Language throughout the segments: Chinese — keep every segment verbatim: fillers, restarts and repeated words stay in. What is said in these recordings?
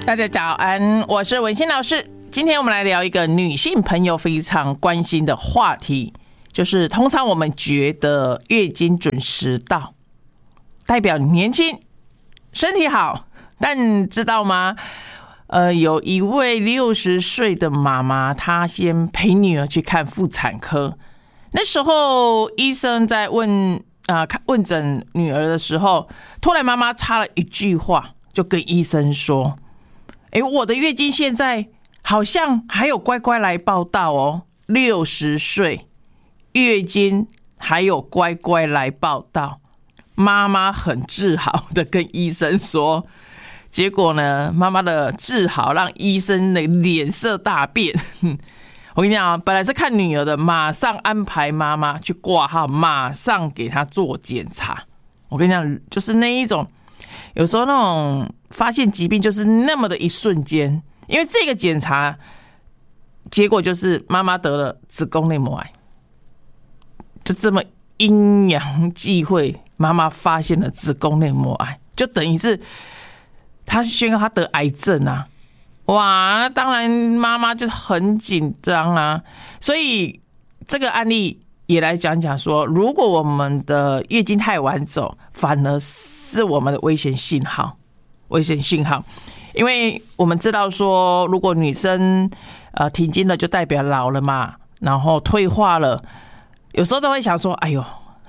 大家早安，我是文心老师。今天我们来聊一个女性朋友非常关心的话题，就是通常我们觉得月经准时到代表年轻身体好，但知道吗？呃，有一位六十岁的妈妈，她先陪女儿去看妇产科。那时候医生在问啊、呃、问诊女儿的时候，突然妈妈插了一句话，就跟医生说：“哎，我的月经现在好像还有乖乖来报到哦，六十岁月经还有乖乖来报到。”妈妈很自豪的跟医生说，结果呢，妈妈的自豪让医生的脸色大变。我跟你讲，本来是看女儿的，马上安排妈妈去挂号，马上给她做检查。我跟你讲，就是那一种，有时候那种发现疾病就是那么的一瞬间，因为这个检查结果就是妈妈得了子宫内膜癌，就这么阴阳际会，妈妈发现了子宫内膜癌，就等于是她宣告她得癌症啊！哇，那当然妈妈就很紧张啊。所以这个案例也来讲讲说，如果我们的月经太晚走，反而是我们的危险信号，危险信号。因为我们知道说，如果女生呃停经了，就代表老了嘛，然后退化了，有时候都会想说，哎呦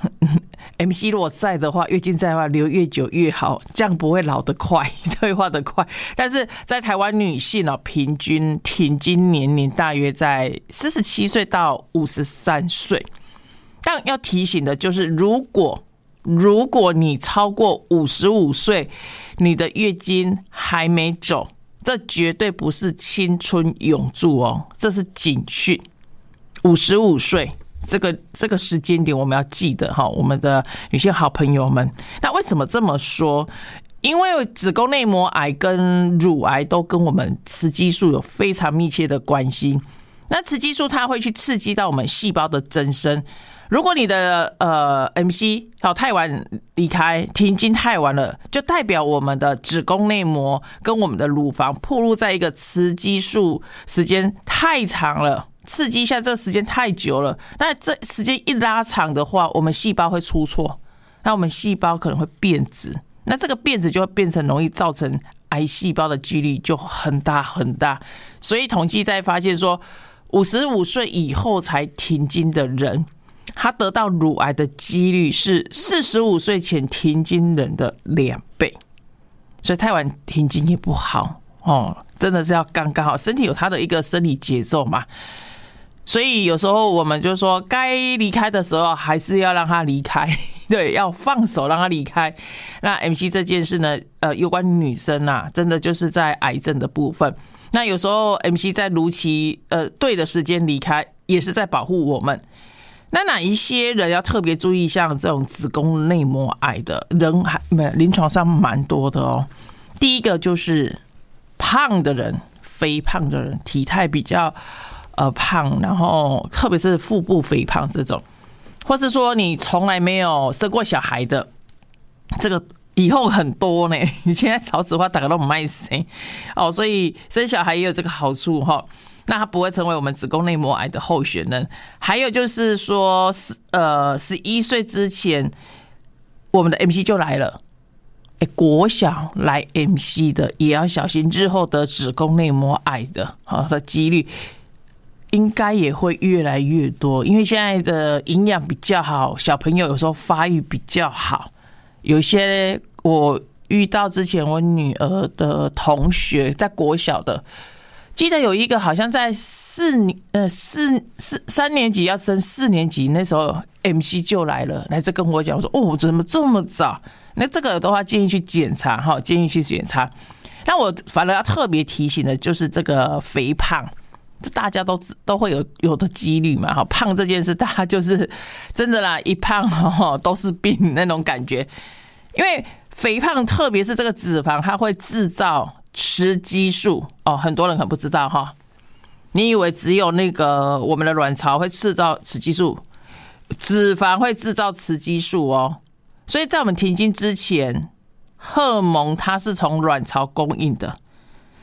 ，M C 如果在的话，月经在的话，留越久越好，这样不会老得快，退化得快。但是在台湾女性哦，平均停经年龄大约在四十七岁到五十三岁。但要提醒的就是，如果如果你超过五十五岁，你的月经还没走，这绝对不是青春永驻哦，这是警讯。五十五岁。这个这个时间点我们要记得哈，我们的女性好朋友们。那为什么这么说？因为子宫内膜癌跟乳癌都跟我们雌激素有非常密切的关系。那雌激素它会去刺激到我们细胞的增生。如果你的呃 M C 好太晚离开，停经太晚了，就代表我们的子宫内膜跟我们的乳房暴露在一个雌激素时间太长了。刺激一下，这个时间太久了，那这时间一拉长的话，我们细胞会出错，那我们细胞可能会变质，那这个变质就会变成容易造成癌细胞的几率就很大很大。所以统计在发现说，五十五岁以后才停经的人，他得到乳癌的几率是四十五岁前停经人的两倍。所以太晚停经也不好哦，真的是要刚刚好，身体有它的一个生理节奏嘛。所以有时候我们就说，该离开的时候还是要让他离开，对，要放手让他离开。那 M C 这件事呢，呃，有关女生啊，真的就是在癌症的部分。那有时候 M C 在如期呃对的时间离开，也是在保护我们。那哪一些人要特别注意？像这种子宫内膜癌的人，还临床上蛮多的哦。第一个就是胖的人，肥胖的人，体态比较。呃，胖，然后特别是腹部肥胖这种，或是说你从来没有生过小孩的，这个以后很多呢。你现在少子化，大家都不卖生哦，所以生小孩也有这个好处哈。那它不会成为我们子宫内膜癌的候选人。还有就是说，呃，十一岁之前，我们的 M C 就来了。哎，国小来 M C 的也要小心，日后得子宫内膜癌的啊的几率。应该也会越来越多，因为现在的营养比较好，小朋友有时候发育比较好。有些我遇到之前我女儿的同学在国小的，记得有一个好像在四年呃四四三年级要升四年级，那时候 M C 就来了，来这跟我讲，我说哦怎么这么早？那这个的话建议去检查哈，建议去检查。那我反而要特别提醒的就是这个肥胖。这大家都都会有有的几率嘛，胖这件事，大家就是真的啦，一胖都是病那种感觉。因为肥胖，特别是这个脂肪，它会制造雌激素哦，很多人可能不知道哈。你以为只有那个我们的卵巢会制造雌激素，脂肪会制造雌激素哦。所以在我们停经之前，荷尔蒙它是从卵巢供应的。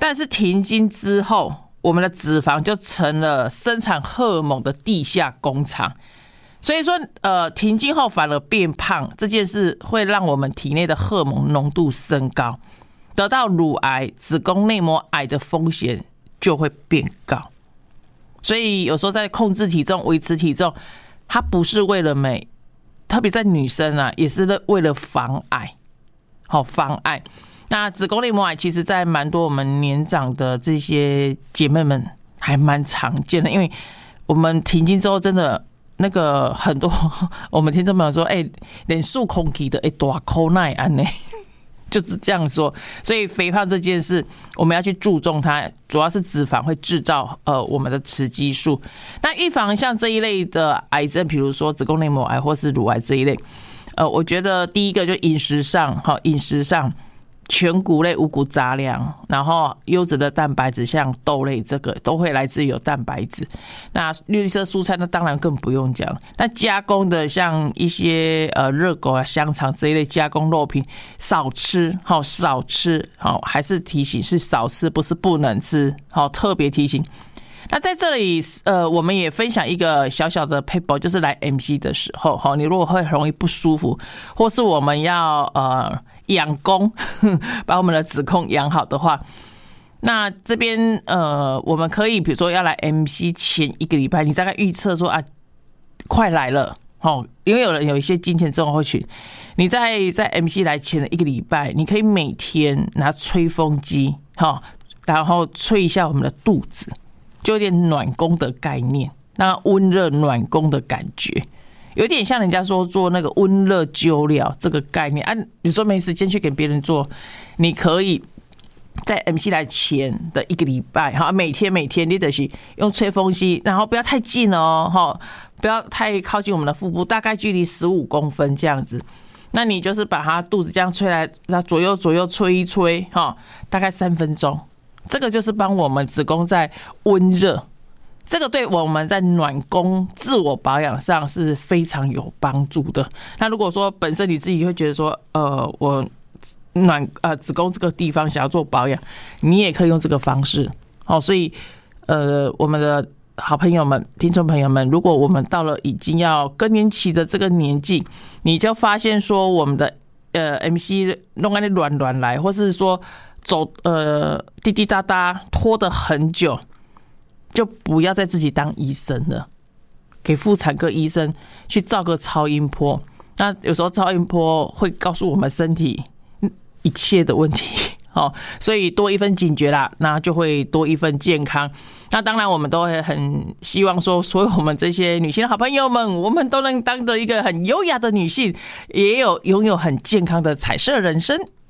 但是停经之后，我们的脂肪就成了生产荷尔蒙的地下工厂。所以说，呃，停经后反而变胖这件事，会让我们体内的荷尔蒙浓度升高，得到乳癌、子宫内膜癌的风险就会变高。所以有时候在控制体重、维持体重，它不是为了美，特别在女生啊，也是为了防癌。好，防癌。那子宫内膜癌其实在蛮多我们年长的这些姐妹们还蛮常见的，因为我们停经之后真的。那个很多我们听众朋友说，哎、欸，脸数空气的，哎、欸，大口奶安呢，就是这样说。所以肥胖这件事，我们要去注重它，主要是脂肪会制造呃我们的雌激素。那预防像这一类的癌症，比如说子宫内膜癌或是乳癌这一类，呃，我觉得第一个就饮食上，好，饮食上。全谷类、五谷杂粮，然后优质的蛋白质，像豆类，这个都会来自于有蛋白质。那绿色蔬菜，那当然更不用讲。那加工的，像一些呃热狗啊、香肠这一类加工肉品，少吃，好少吃，好还是提醒是少吃，不是不能吃，好特别提醒。那在这里，呃，我们也分享一个小小的 paper， 就是来 M C 的时候，哈，你如果会容易不舒服，或是我们要呃养宫，把我们的子宫养好的话，那这边呃，我们可以比如说要来 M C 前一个礼拜，你大概预测说啊，快来了，哦，因为有人有一些经前症候群，你在在 M C 来前的一个礼拜，你可以每天拿吹风机，哈，然后吹一下我们的肚子。就有点暖宫的概念，那温热暖宫的感觉，有点像人家说做那个温热灸疗这个概念啊。你说没时间去给别人做，你可以在 M C 来前的一个礼拜，哈，每天每天你就是用吹风机，然后不要太近哦，哈，不要太靠近我们的腹部，大概距离十五公分这样子。那你就是把它肚子这样吹来，那左右左右吹一吹，哈，大概三分钟。这个就是帮我们子宫在温热，这个对我们在暖宫自我保养上是非常有帮助的。那如果说本身你自己会觉得说，呃，我暖呃子宫这个地方想要做保养，你也可以用这个方式。好，所以呃，我们的好朋友们、听众朋友们，如果我们到了已经要更年期的这个年纪，你就发现说我们的呃 M C 弄安的软软来，或是说。走呃滴滴答答拖得很久，就不要再自己当医生了，给妇产科医生去照个超音波。那有时候超音波会告诉我们身体一切的问题，哦，所以多一份警觉啦，那就会多一份健康。那当然，我们都会很希望说，所有我们这些女性的好朋友们，我们都能当得一个很优雅的女性，也有拥有很健康的彩色人生。